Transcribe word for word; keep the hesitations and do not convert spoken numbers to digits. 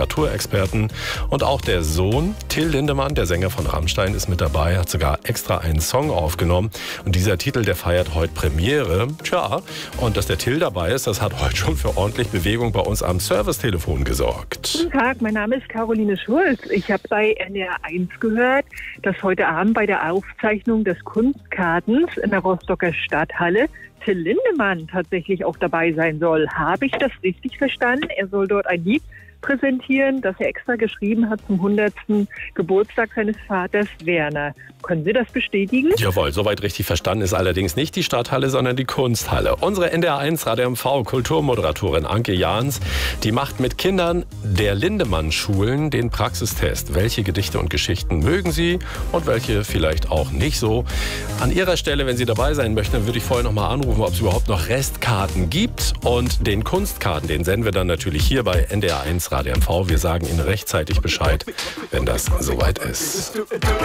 Literaturexperten. Und auch der Sohn, Till Lindemann, der Sänger von Rammstein, ist mit dabei, hat sogar extra einen Song aufgenommen. Und dieser Titel, der feiert heute Premiere. Tja, und dass der Till dabei ist, das hat heute schon für ordentlich Bewegung bei uns am Servicetelefon gesorgt. Guten Tag, mein Name ist Caroline Schulz. Ich habe bei N D R eins gehört, dass heute Abend bei der Aufzeichnung des Kunstkartens in der Rostocker Stadthalle Till Lindemann tatsächlich auch dabei sein soll. Habe ich das richtig verstanden? Er soll dort ein Lied präsentieren, das er extra geschrieben hat zum hundertsten Geburtstag seines Vaters Werner. Können Sie das bestätigen? Jawohl, soweit richtig verstanden ist allerdings nicht die Stadthalle, sondern die Kunsthalle. Unsere N D R eins Radio M V Kulturmoderatorin Anke Jahns, die macht mit Kindern der Lindemann-Schulen den Praxistest. Welche Gedichte und Geschichten mögen sie und welche vielleicht auch nicht so? An ihrer Stelle, wenn Sie dabei sein möchten, dann würde ich vorher noch mal anrufen, ob es überhaupt noch Restkarten gibt. Und den Kunstkarten, den senden wir dann natürlich hier bei N D R eins Radio M V. Wir sagen Ihnen rechtzeitig Bescheid, wenn das soweit ist.